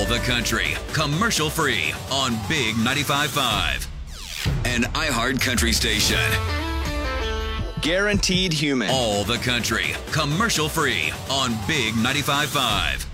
the country, commercial free on Big 95.5. An iHeart country station. Guaranteed human. All the country, commercial free on Big 95.5.